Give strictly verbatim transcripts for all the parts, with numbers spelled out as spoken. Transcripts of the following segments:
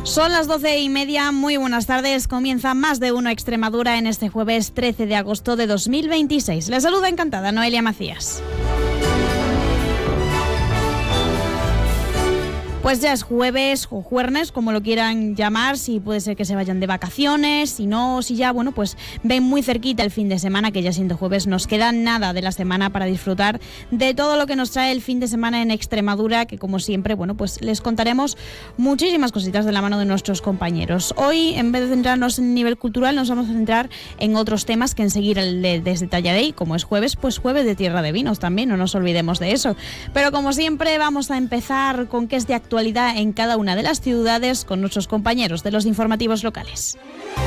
Son las doce y media, muy buenas tardes. Comienza Más de Uno Extremadura en este jueves trece de agosto de dos mil veintiséis. Les saluda encantada Noelia Macías. Pues ya es jueves o juernes, como lo quieran llamar, si puede ser que se vayan de vacaciones, si no, si ya, bueno, pues ven muy cerquita el fin de semana, que ya siendo jueves nos queda nada de la semana para disfrutar de todo lo que nos trae el fin de semana en Extremadura, que como siempre, bueno, pues les contaremos muchísimas cositas de la mano de nuestros compañeros. Hoy, en vez de centrarnos en el nivel cultural, nos vamos a centrar en otros temas que enseguida les detallaré, y como es jueves, pues jueves de Tierra de Vinos también, no nos olvidemos de eso. Pero como siempre, vamos a empezar con qué es de actualidad en cada una de las ciudades con nuestros compañeros de los informativos locales.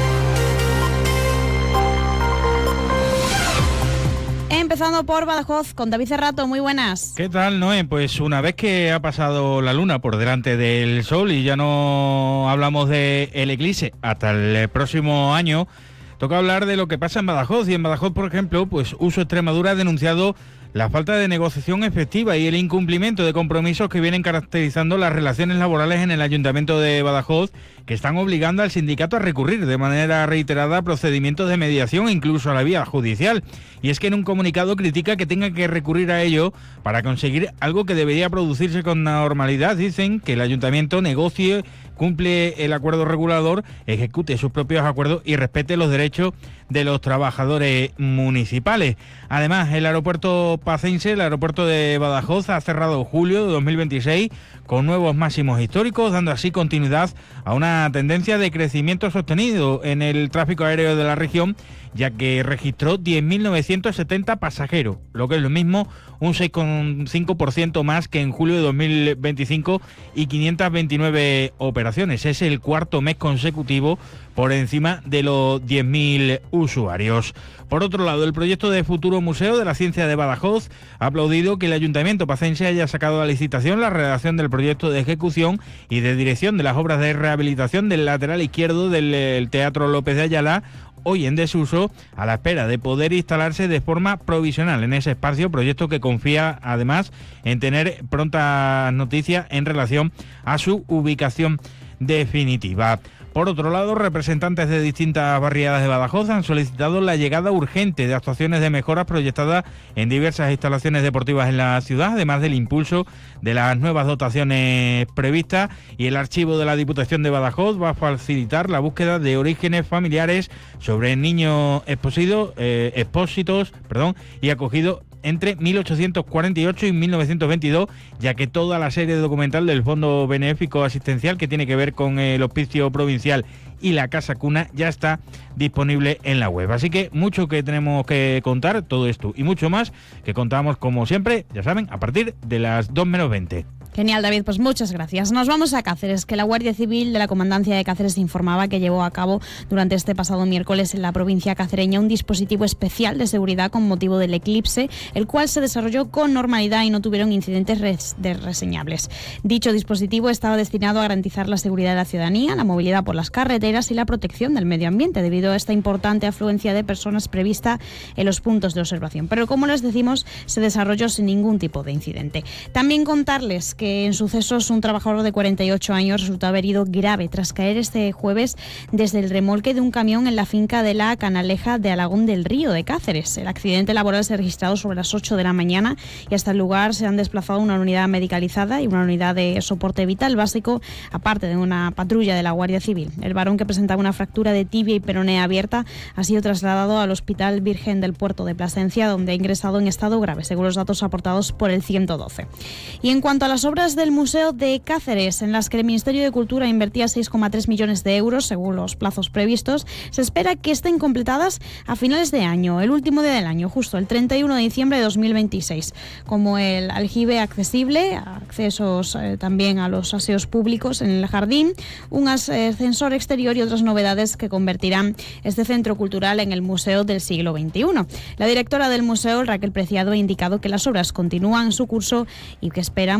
Empezando por Badajoz, con David Cerrato, muy buenas. ¿Qué tal, Noé? Pues una vez que ha pasado la luna por delante del sol y ya no hablamos del eclipse hasta el próximo año, toca hablar de lo que pasa en Badajoz. Y en Badajoz, por ejemplo, pues Uso Extremadura ha denunciado la falta de negociación efectiva y el incumplimiento de compromisos que vienen caracterizando las relaciones laborales en el Ayuntamiento de Badajoz, que están obligando al sindicato a recurrir de manera reiterada a procedimientos de mediación e incluso a la vía judicial. Y es que en un comunicado critica que tenga que recurrir a ello para conseguir algo que debería producirse con normalidad. Dicen que el Ayuntamiento negocie, cumple el acuerdo regulador, ejecute sus propios acuerdos y respete los derechos de los trabajadores municipales. Además, el aeropuerto pacense, el aeropuerto de Badajoz, ha cerrado julio de dos mil veintiséis con nuevos máximos históricos, dando así continuidad a una tendencia de crecimiento sostenido en el tráfico aéreo de la región, ya que registró diez mil novecientos setenta pasajeros, lo que es lo mismo, un seis coma cinco por ciento más que en julio de dos mil veinticinco y quinientas veintinueve operaciones. Es el cuarto mes consecutivo por encima de los diez mil usuarios. Por otro lado, el proyecto de futuro Museo de la Ciencia de Badajoz ha aplaudido que el Ayuntamiento pacense haya sacado a licitación la redacción del proyecto de ejecución y de dirección de las obras de rehabilitación del lateral izquierdo del Teatro López de Ayala, hoy en desuso, a la espera de poder instalarse de forma provisional en ese espacio, proyecto que confía además en tener prontas noticias en relación a su ubicación definitiva. Por otro lado, representantes de distintas barriadas de Badajoz han solicitado la llegada urgente de actuaciones de mejoras proyectadas en diversas instalaciones deportivas en la ciudad, además del impulso de las nuevas dotaciones previstas, y el archivo de la Diputación de Badajoz va a facilitar la búsqueda de orígenes familiares sobre niños expósitos, eh, expósitos perdón, y acogidos entre mil ochocientos cuarenta y ocho y mil novecientos veintidós, ya que toda la serie documental del Fondo Benéfico Asistencial que tiene que ver con el Hospicio Provincial y la Casa Cuna ya está disponible en la web. Así que mucho que tenemos que contar, todo esto y mucho más que contamos, como siempre, ya saben, a partir de las dos menos veinte. Genial, David, pues muchas gracias. Nos vamos a Cáceres, que la Guardia Civil de la Comandancia de Cáceres informaba que llevó a cabo durante este pasado miércoles en la provincia cacereña un dispositivo especial de seguridad con motivo del eclipse, el cual se desarrolló con normalidad y no tuvieron incidentes res- de reseñables. Dicho dispositivo estaba destinado a garantizar la seguridad de la ciudadanía, la movilidad por las carreteras y la protección del medio ambiente, debido a esta importante afluencia de personas prevista en los puntos de observación. Pero como les decimos, se desarrolló sin ningún tipo de incidente. También contarles que en sucesos un trabajador de cuarenta y ocho años resultó haber herido grave tras caer este jueves desde el remolque de un camión en la finca de la Canaleja de Alagón del Río de Cáceres. El accidente laboral se ha registrado sobre las ocho de la mañana y hasta el lugar se han desplazado una unidad medicalizada y una unidad de soporte vital básico, aparte de una patrulla de la Guardia Civil. El varón, que presentaba una fractura de tibia y peroné abierta, ha sido trasladado al Hospital Virgen del Puerto de Plasencia, donde ha ingresado en estado grave, según los datos aportados por el ciento doce. Y en cuanto a las obras del Museo de Cáceres, en las que el Ministerio de Cultura invertía seis coma tres millones de euros según los plazos previstos, se espera que estén completadas a finales de año, el último día del año, justo el treinta y uno de diciembre de dos mil veintiséis, como el aljibe accesible, accesos eh, también a los aseos públicos en el jardín, un ascensor exterior y otras novedades que convertirán este centro cultural en el museo del siglo veintiuno. La directora del museo, Raquel Preciado, ha indicado que las obras continúan su curso y que esperan, bueno, pues que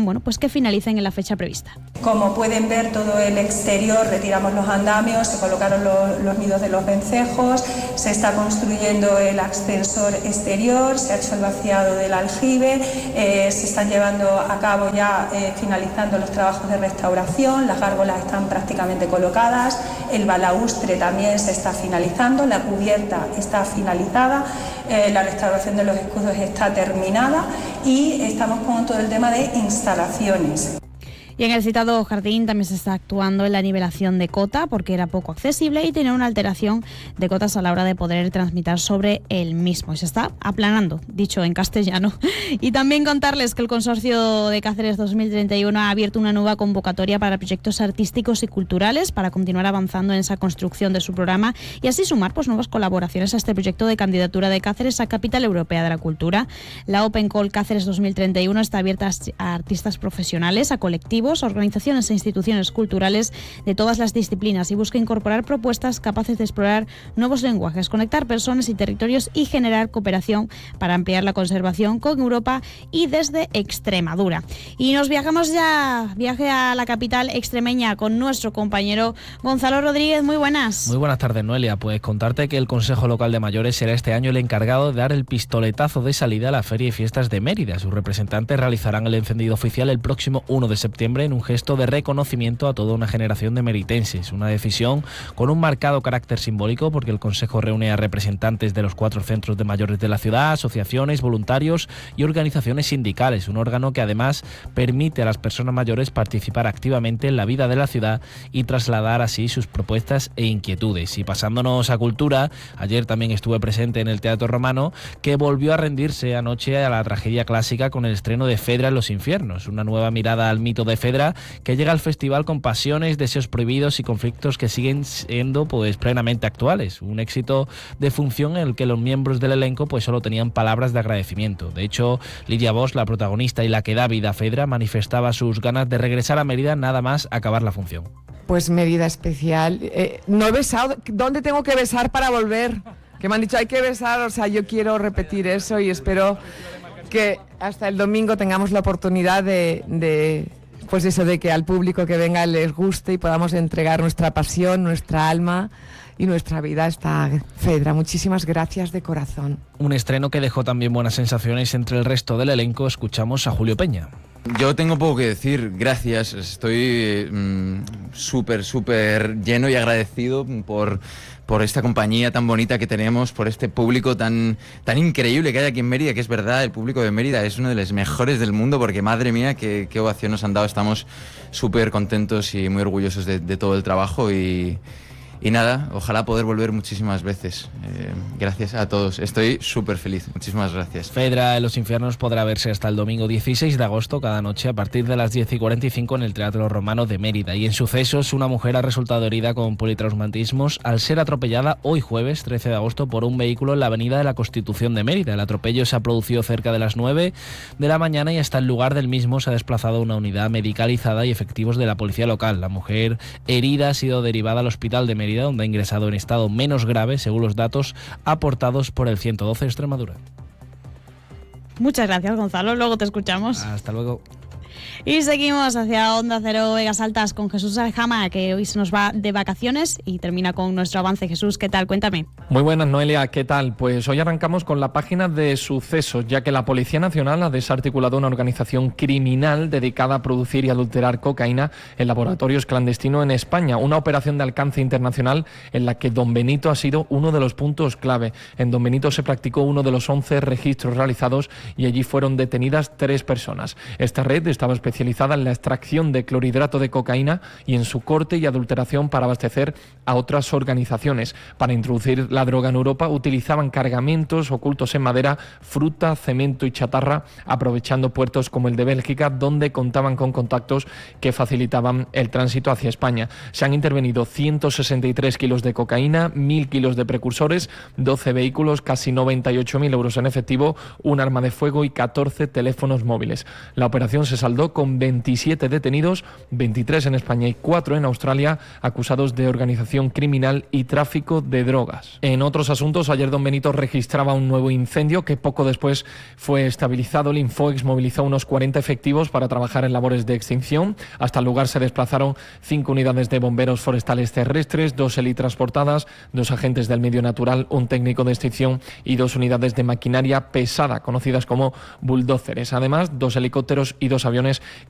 que finalicen en la fecha prevista. Como pueden ver, todo el exterior, retiramos los andamios, se colocaron los, los nidos de los vencejos, se está construyendo el ascensor exterior, se ha hecho el vaciado del aljibe, eh, se están llevando a cabo ya, eh, finalizando los trabajos de restauración, las gárgolas están prácticamente colocadas, el balaustre también se está finalizando, la cubierta está finalizada, eh, la restauración de los escudos está terminada y estamos con todo el tema de instalaciones. Y en el citado jardín también se está actuando en la nivelación de cota porque era poco accesible y tenía una alteración de cotas a la hora de poder transmitir sobre el mismo. Y se está aplanando, dicho en castellano. Y también contarles que el Consorcio de Cáceres dos mil treinta y uno ha abierto una nueva convocatoria para proyectos artísticos y culturales para continuar avanzando en esa construcción de su programa y así sumar pues, nuevas colaboraciones a este proyecto de candidatura de Cáceres a Capital Europea de la Cultura. La Open Call Cáceres dos mil treinta y uno está abierta a artistas profesionales, a colectivos, organizaciones e instituciones culturales de todas las disciplinas y busca incorporar propuestas capaces de explorar nuevos lenguajes, conectar personas y territorios y generar cooperación para ampliar la conservación con Europa y desde Extremadura. Y nos viajamos ya, viaje a la capital extremeña con nuestro compañero Gonzalo Rodríguez. Muy buenas. Muy buenas tardes, Noelia. Pues contarte que el Consejo Local de Mayores será este año el encargado de dar el pistoletazo de salida a la Feria y Fiestas de Mérida. Sus representantes realizarán el encendido oficial el próximo uno de septiembre en un gesto de reconocimiento a toda una generación de meritenses. Una decisión con un marcado carácter simbólico porque el Consejo reúne a representantes de los cuatro centros de mayores de la ciudad, asociaciones, voluntarios y organizaciones sindicales. Un órgano que además permite a las personas mayores participar activamente en la vida de la ciudad y trasladar así sus propuestas e inquietudes. Y pasándonos a cultura, ayer también estuve presente en el Teatro Romano, que volvió a rendirse anoche a la tragedia clásica con el estreno de Fedra en los infiernos, una nueva mirada al mito de Fedra que llega al festival con pasiones, deseos prohibidos y conflictos que siguen siendo pues plenamente actuales. Un éxito de función en el que los miembros del elenco pues solo tenían palabras de agradecimiento. De hecho, Lidia Bosch, la protagonista y la que da vida a Fedra, manifestaba sus ganas de regresar a Mérida nada más acabar la función. Pues Mérida especial. Eh, no he besado. ¿Dónde tengo que besar para volver? Que me han dicho hay que besar, o sea, yo quiero repetir eso y espero que hasta el domingo tengamos la oportunidad de... de pues eso, de que al público que venga les guste y podamos entregar nuestra pasión, nuestra alma y nuestra vida a esta Fedra. Muchísimas gracias de corazón. Un estreno que dejó también buenas sensaciones entre el resto del elenco. Escuchamos a Julio Peña. Yo tengo poco que decir, gracias, estoy mmm, súper, súper lleno y agradecido por, por esta compañía tan bonita que tenemos, por este público tan, tan increíble que hay aquí en Mérida, que es verdad, el público de Mérida es uno de los mejores del mundo, porque madre mía, qué, qué ovación nos han dado, estamos súper contentos y muy orgullosos de, de todo el trabajo y... Y nada, ojalá poder volver muchísimas veces. Eh, gracias a todos. Estoy súper feliz. Muchísimas gracias. Fedra en los infiernos podrá verse hasta el domingo dieciséis de agosto cada noche a partir de las diez y cuarenta y cinco en el Teatro Romano de Mérida. Y en sucesos, una mujer ha resultado herida con politraumatismos al ser atropellada hoy jueves trece de agosto por un vehículo en la avenida de la Constitución de Mérida. El atropello se ha producido cerca de las nueve de la mañana y hasta el lugar del mismo se ha desplazado una unidad medicalizada y efectivos de la policía local. La mujer herida ha sido derivada al hospital de Mérida, donde ha ingresado en estado menos grave, según los datos aportados por el ciento doce Extremadura. Muchas gracias, Gonzalo. Luego te escuchamos. Hasta luego. Y seguimos hacia Onda Cero Vegas Altas con Jesús Aljama, que hoy se nos va de vacaciones y termina con nuestro avance. Jesús, ¿qué tal? Cuéntame. Muy buenas, Noelia, ¿qué tal? Pues hoy arrancamos con la página de sucesos, ya que la Policía Nacional ha desarticulado una organización criminal dedicada a producir y adulterar cocaína en laboratorios clandestinos en España. Una operación de alcance internacional en la que Don Benito ha sido uno de los puntos clave. En Don Benito se practicó uno de los once registros realizados y allí fueron detenidas tres personas. Esta red estaba especializada en la extracción de clorhidrato de cocaína y en su corte y adulteración para abastecer a otras organizaciones. Para introducir la droga en Europa utilizaban cargamentos ocultos en madera, fruta, cemento y chatarra, aprovechando puertos como el de Bélgica, donde contaban con contactos que facilitaban el tránsito hacia España. Se han intervenido ciento sesenta y tres kilos de cocaína, mil kilos de precursores, doce vehículos, casi noventa y ocho mil euros en efectivo, un arma de fuego y catorce teléfonos móviles. La operación se saldó saldó con veintisiete detenidos, veintitrés en España y cuatro en Australia, acusados de organización criminal y tráfico de drogas. En otros asuntos, ayer Don Benito registraba un nuevo incendio que poco después fue estabilizado. El Infoex movilizó unos cuarenta efectivos para trabajar en labores de extinción. Hasta el lugar se desplazaron cinco unidades de bomberos forestales terrestres, dos helitransportadas, dos agentes del medio natural, un técnico de extinción y dos unidades de maquinaria pesada, conocidas como bulldozers. Además, dos helicópteros y dos aviones